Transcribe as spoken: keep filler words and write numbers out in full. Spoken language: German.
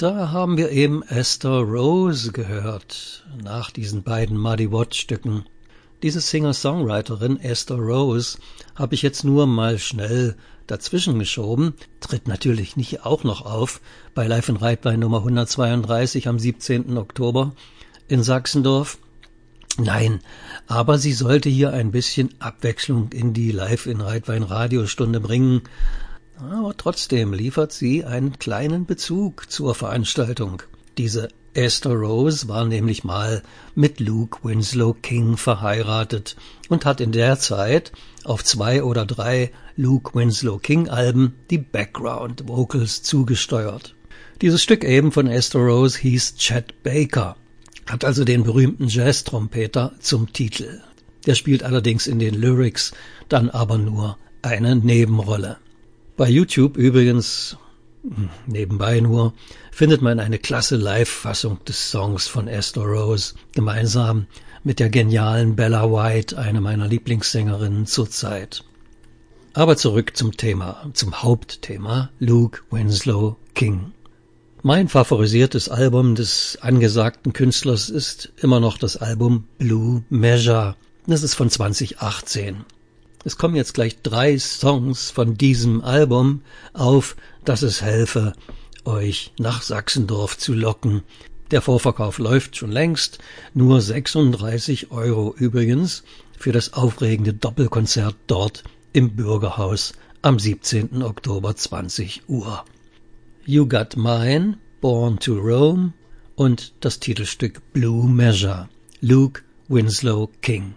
Da haben wir eben Esther Rose gehört, nach diesen beiden Muddy Watts Stücken. Diese Singer-Songwriterin Esther Rose habe ich jetzt nur mal schnell dazwischen geschoben, tritt natürlich nicht auch noch auf bei Live in Reitwein Nummer hundertzweiunddreißig am siebzehnten Oktober in Sachsendorf. Nein, aber sie sollte hier ein bisschen Abwechslung in die Live in Reitwein Radiostunde bringen. Aber trotzdem liefert sie einen kleinen Bezug zur Veranstaltung. Diese Esther Rose war nämlich mal mit Luke Winslow King verheiratet und hat in der Zeit auf zwei oder drei Luke Winslow King Alben die Background Vocals zugesteuert. Dieses Stück eben von Esther Rose hieß Chet Baker, hat also den berühmten Jazz-Trompeter zum Titel. Der spielt allerdings in den Lyrics dann aber nur eine Nebenrolle. Bei YouTube übrigens, nebenbei nur, findet man eine klasse Live-Fassung des Songs von Esther Rose, gemeinsam mit der genialen Bella White, eine meiner Lieblingssängerinnen zurzeit. Aber zurück zum Thema, zum Hauptthema, Luke Winslow King. Mein favorisiertes Album des angesagten Künstlers ist immer noch das Album Blue Measure. Das ist von zwanzig achtzehn. Es kommen jetzt gleich drei Songs von diesem Album auf, dass es helfe, euch nach Sachsendorf zu locken. Der Vorverkauf läuft schon längst, nur sechsunddreißig Euro übrigens für das aufregende Doppelkonzert dort im Bürgerhaus am siebzehnten Oktober zwanzig Uhr. You Got Mine, Born to Roam und das Titelstück Blue Measure, Luke Winslow King.